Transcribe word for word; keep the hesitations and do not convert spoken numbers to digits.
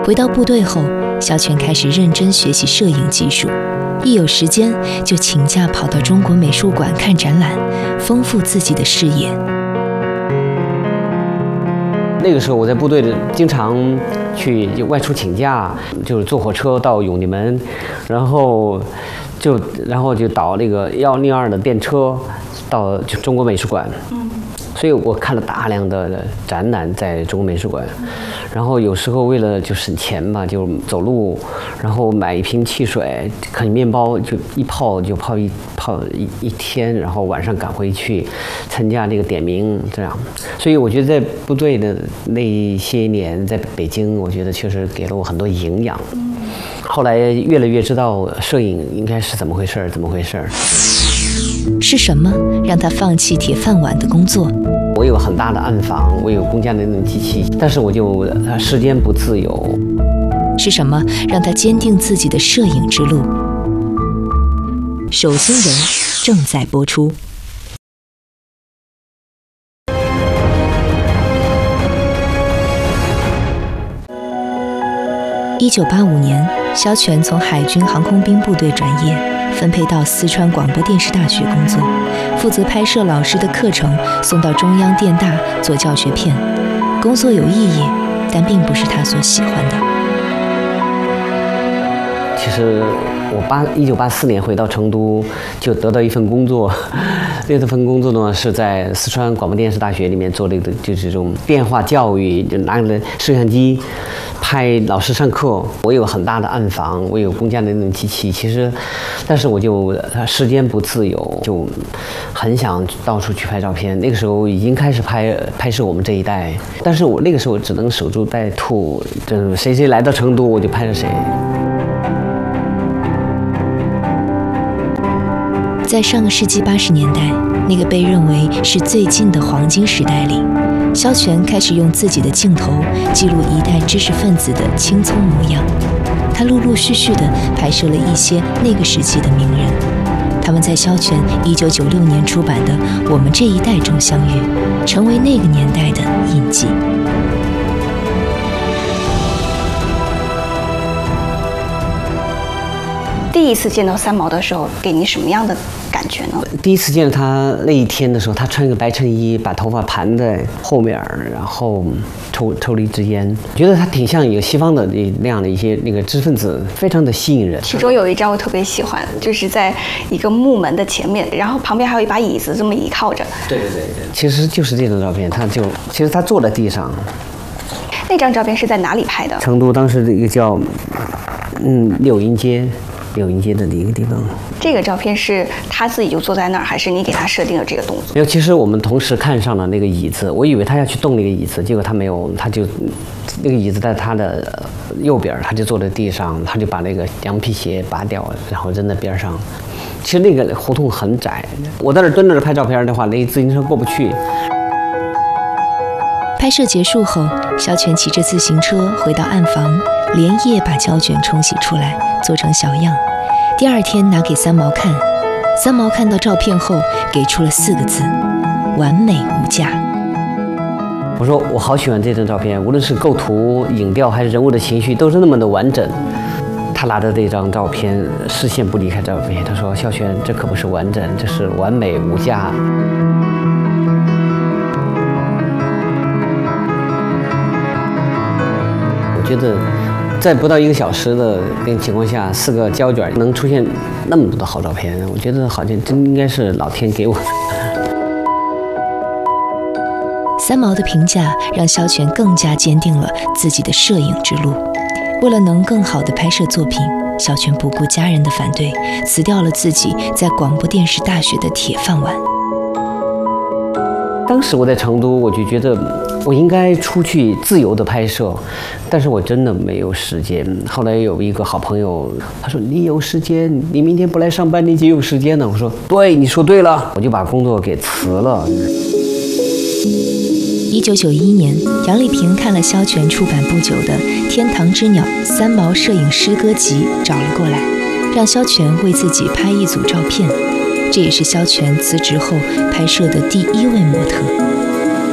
回到部队后，肖全开始认真学习摄影技术，一有时间就请假跑到中国美术馆看展览，丰富自己的视野。 那个时候我在部队里经常去外出请假，就是坐火车到永定门，然后就然后就倒那个幺零二的电车到中国美术馆。嗯，所以我看了大量的展览在中国美术馆。然后有时候为了就省钱嘛，就走路，然后买一瓶汽水，啃面包，就一泡就泡一泡一一天，然后晚上赶回去参加这个点名，这样。所以我觉得在部队的那些年，在北京，我觉得确实给了我很多营养。后来越来越知道摄影应该是怎么回事，怎么回事。 是什么让他放弃铁饭碗的工作？ 我有很大的暗房，我有公家的那种机器，但是我就时间不自由。 是什么让他坚定自己的摄影之路？守心人正在播出。一九八五年，肖全从海军航空兵部队转业，分配到四川广播电视大学工作，负责拍摄老师的课程，送到中央电大做教学片。工作有意义，但并不是他所喜欢的。 其实我八一九八四年回到成都，就得到一份工作。这份工作呢是在四川广播电视大学里面做这个就是这种电话教育，就拿了摄像机拍老师上课。我有很大的暗房，我有公家的那种机器，其实，但是我就时间不自由，就很想到处去拍照片。那个时候已经开始拍拍摄我们这一代，但是我那个时候只能守株待兔，就是谁谁来到成都我就拍着谁。 在上个世纪八十年代，那个被认为是最近的黄金时代里，肖全开始用自己的镜头记录一代知识分子的青葱模样。他陆陆续续地拍摄了一些那个时期的名人，他们在肖全一九九六年出版的《我们这一代》中相遇，成为那个年代的印记。 第一次见到三毛的时候，给你什么样的感觉呢？ 第一次见到他那一天的时候，他穿一个白衬衣，把头发盘在后面，然后抽抽了一支烟，觉得他挺像有西方的那样的一些那个知识分子，非常的吸引人。 其中有一张我特别喜欢，就是在一个木门的前面，然后旁边还有一把椅子，这么倚靠着。对对对对， 其实就是这张照片，他就其实他坐在地上。 那张照片是在哪里拍的？ 成都当时的一个叫嗯柳荫街。柳荫街的一个地方。 这个照片是他自己就坐在那儿，还是你给他设定了这个动作？ 没有，其实我们同时看上了那个椅子，我以为他要去动那个椅子，结果他没有，他就那个椅子在他的右边，他就坐在地上，他就把那个羊皮鞋拔掉了，然后扔在边上。其实那个胡同很窄，我在那蹲着拍照片的话，那自行车过不去。 拍摄结束后，肖全骑着自行车回到暗房，连夜把胶卷冲洗出来，做成小样。第二天拿给三毛看，三毛看到照片后给出了四个字：完美无价。 我说我好喜欢这张照片，无论是构图、影调还是人物的情绪，都是那么的完整。他拿着这张照片，视线不离开照片，他说：“肖全，这可不是完整，这是完美无价。”我觉得，在不到一个小时的那个情况下，四个胶卷能出现那么多的好照片，我觉得好像真应该是老天给我的。 三毛的评价让肖全更加坚定了自己的摄影之路。为了能更好地拍摄作品，肖全不顾家人的反对，辞掉了自己在广播电视大学的铁饭碗。 当时我在成都，我就觉得我应该出去自由的拍摄，但是我真的没有时间。后来有一个好朋友，他说：“你有时间，你明天不来上班，你就有时间了。”我说：“对，你说对了。”我就把工作给辞了。 一九九一年，杨丽萍看了肖全出版不久的《天堂之鸟》三毛摄影诗歌集，找了过来，让肖全为自己拍一组照片。这也是肖全辞职后拍摄的第一位模特。